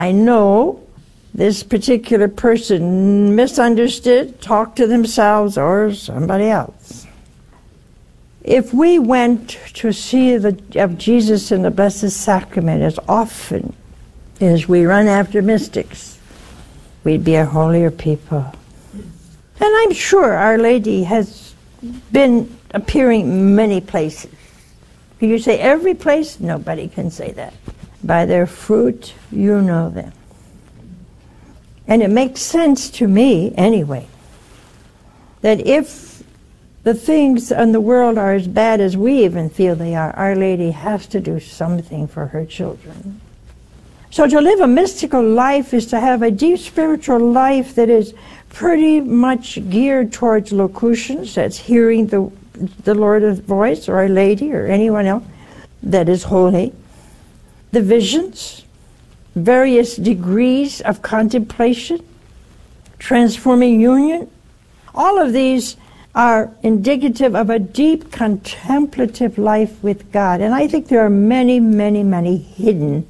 I know this particular person misunderstood, talked to themselves or somebody else. If we went to see of Jesus in the Blessed Sacrament as often as we run after mystics, we'd be a holier people. And I'm sure Our Lady has been appearing many places. Can you say every place? Nobody can say that. By their fruit, you know them. And it makes sense to me, anyway, that if the things in the world are as bad as we even feel they are, Our Lady has to do something for her children. So to live a mystical life is to have a deep spiritual life that is pretty much geared towards locutions, that's hearing the Lord's voice, or Our Lady, or anyone else that is holy. The visions, various degrees of contemplation, transforming union, all of these are indicative of a deep contemplative life with God. And I think there are many, many, many hidden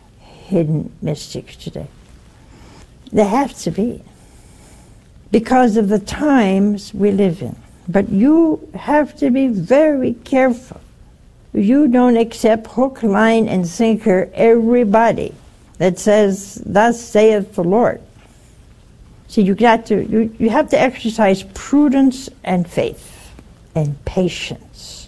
mystics today. There have to be, because of the times we live in. But you have to be very careful. You don't accept hook, line, and sinker everybody that says, "Thus saith the Lord." See, you have to exercise prudence and faith and patience.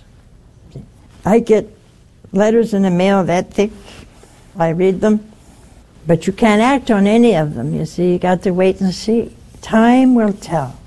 I get letters in the mail that thick. I read them. But you can't act on any of them, you see. You got to wait and see. Time will tell.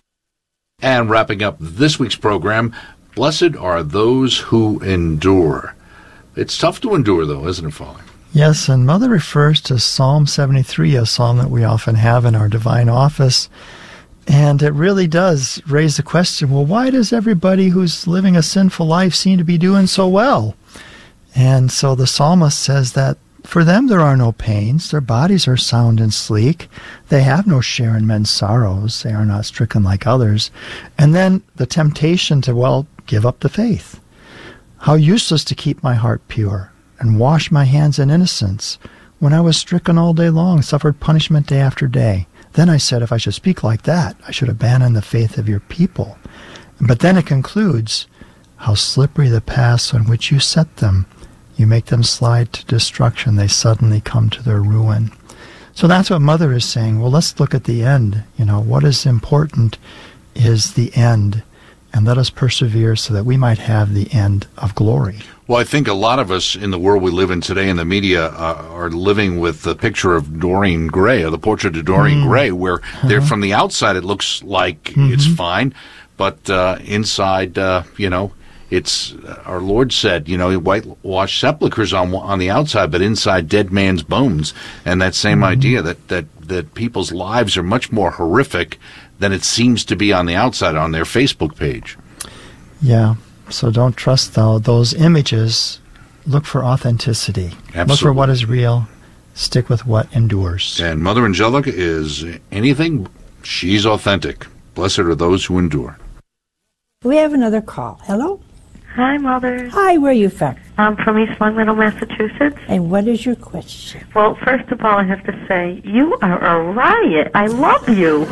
And wrapping up this week's program, blessed are those who endure. It's tough to endure, though, isn't it, Father? Yes, and Mother refers to Psalm 73, a psalm that we often have in our divine office. And it really does raise the question, well, why does everybody who's living a sinful life seem to be doing so well? And so the psalmist says that for them there are no pains, their bodies are sound and sleek, they have no share in men's sorrows, they are not stricken like others. And then the temptation to, well, give up the faith. How useless to keep my heart pure and wash my hands in innocence, when I was stricken all day long, suffered punishment day after day. Then I said, if I should speak like that, I should abandon the faith of your people. But then it concludes, how slippery the paths on which you set them. You make them slide to destruction. They suddenly come to their ruin. So that's what Mother is saying. Well, let's look at the end. You know, what is important is the end. And let us persevere so that we might have the end of glory. Well, I think a lot of us in the world we live in today in the media are living with the picture of Dorian Gray, or the portrait of Dorian Gray, where they're from the outside it looks like it's fine, but inside, it's our Lord said, whitewash sepulchres on the outside, but inside dead man's bones. And that same idea that people's lives are much more horrific than it seems to be on the outside on their Facebook page. Yeah. So don't trust those images. Look for authenticity. Absolutely. Look for what is real. Stick with what endures. And Mother Angelica is anything, she's authentic. Blessed are those who endure. We have another call. Hello? Hi, Mother. Hi, where are you from? I'm from East Longmeadow, Massachusetts. And what is your question? Well, first of all, I have to say, you are a riot. I love you.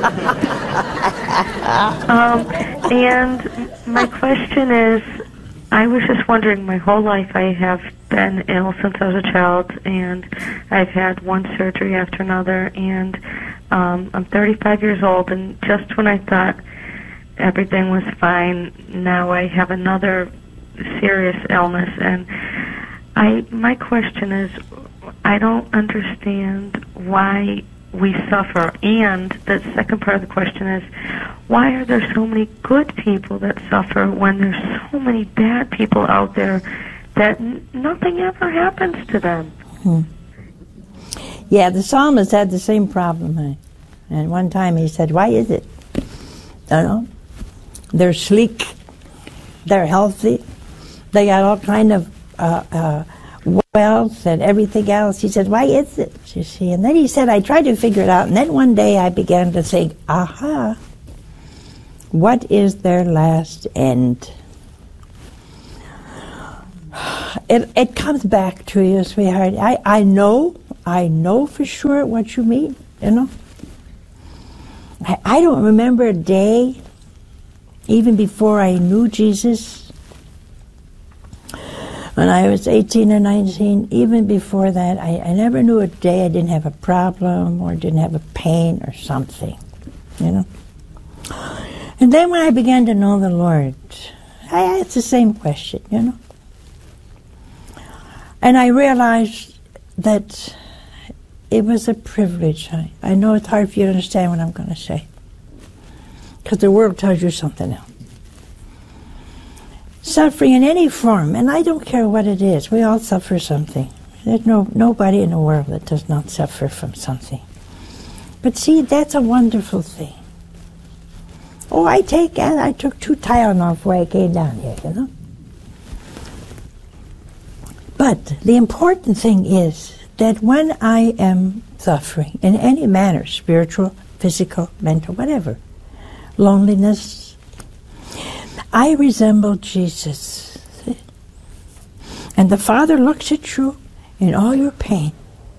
And my question is, I was just wondering, my whole life I have been ill since I was a child, and I've had one surgery after another, and I'm 35 years old, and just when I thought everything was fine, now I have another serious illness, and my question is, I don't understand why we suffer, and the second part of the question is, why are there so many good people that suffer when there's so many bad people out there that nothing ever happens to them? Yeah, the psalmist had the same problem, and one time he said, why is it? They're sleek, they're healthy, they got all kind of wealth and everything else. He said, why is it? You see, and then he said, I tried to figure it out, and then one day I began to think, what is their last end? It comes back to you, sweetheart. I know I know for sure what you mean, you know. I don't remember a day, even before I knew Jesus, when I was 18 or 19, even before that, I never knew a day I didn't have a problem or didn't have a pain or something, you know. And then when I began to know the Lord, I asked the same question, you know. And I realized that it was a privilege. I know it's hard for you to understand what I'm going to say, because the world tells you something else. Suffering in any form, and I don't care what it is, we all suffer something. There's nobody in the world that does not suffer from something. But see, that's a wonderful thing. Oh, I took 2 Tylenol before I came down here, you know. But the important thing is that when I am suffering in any manner, spiritual, physical, mental, whatever, loneliness, I resemble Jesus. And the Father looks at you in all your pain,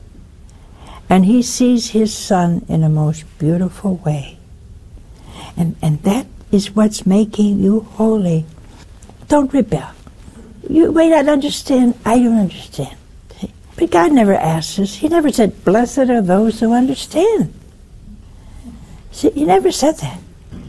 and He sees His Son in a most beautiful way. And that is what's making you holy. Don't rebel. You may not understand. I don't understand. But God never asked us. He never said, blessed are those who understand. See, He never said that.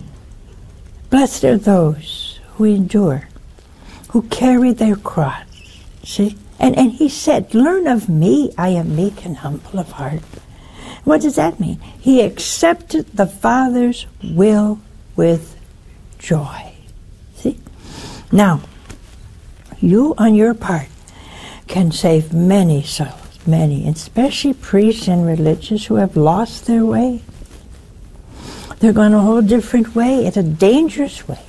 Blessed are those who endure, who carry their cross. See? And He said, learn of me, I am meek and humble of heart. What does that mean? He accepted the Father's will with joy. See? Now, you on your part can save many souls, many, especially priests and religious who have lost their way. They're going a whole different way. It's a dangerous way.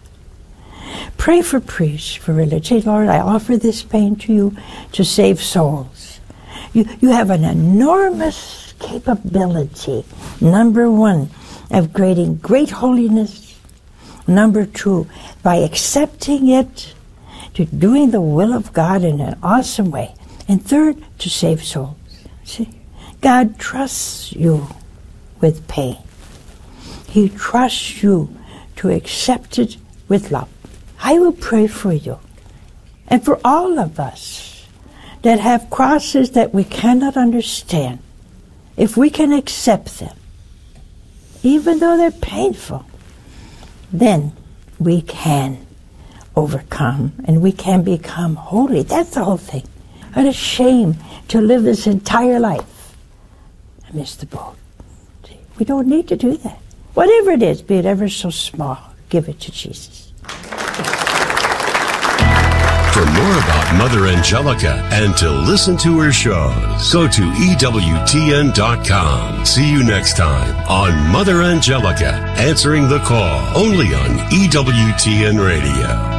Pray for priests, for religious. Say, Lord, I offer this pain to you to save souls. You have an enormous capability, number one, of creating great holiness. Number two, by accepting it, to doing the will of God in an awesome way. And third, to save souls. See, God trusts you with pain. He trusts you to accept it with love. I will pray for you, and for all of us that have crosses that we cannot understand. If we can accept them, even though they're painful, then we can overcome and we can become holy. That's the whole thing. What a shame to live this entire life. I missed the boat. We don't need to do that. Whatever it is, be it ever so small, give it to Jesus. For more about Mother Angelica and to listen to her shows, go to EWTN.com. See you next time on Mother Angelica, answering the call, only on EWTN Radio.